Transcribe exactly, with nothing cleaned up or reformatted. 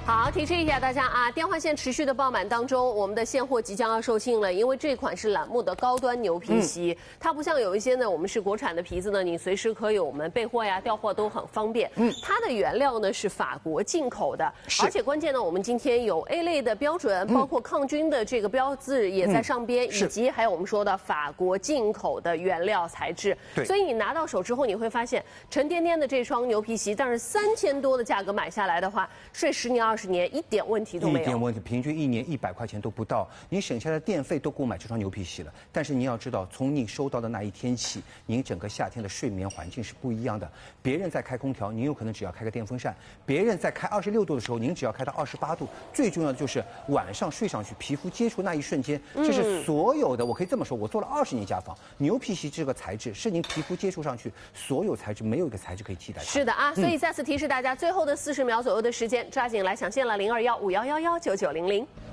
好，提示一下大家啊，电话线持续的爆满当中，我们的现货即将要售罄了，因为这款是栏目的高端牛皮席，嗯、它不像有一些呢，我们是国产的皮子呢，你随时可以我们备货呀、调货都很方便。嗯，它的原料呢是法国进口的，而且关键呢，我们今天有 A 类的标准，包括抗菌的这个标志也在上边，嗯、以及还有我们说的法国进口的原料材质。对，所以你拿到手之后，你会发现沉甸甸的这双牛皮席，但是三千多的价格买下来的话，睡十年二十年一点问题都没有。 一点问题，平均一年一百块钱都不到，你省下的电费都够买这双牛皮席了。但是您要知道，从你收到的那一天起，您整个夏天的睡眠环境是不一样的。别人在开空调，您有可能只要开个电风扇；别人在开二十六度的时候，您只要开到二十八度。最重要的就是晚上睡上去，皮肤接触那一瞬间，这是所有的。我可以这么说，我做了二十年家纺，牛皮席这个材质是您皮肤接触上去，所有材质没有一个材质可以替代它。 是的啊，所以再次提示大家，最后的四十秒左右的时间，抓紧来抢线了，零二幺五幺幺幺九九零零。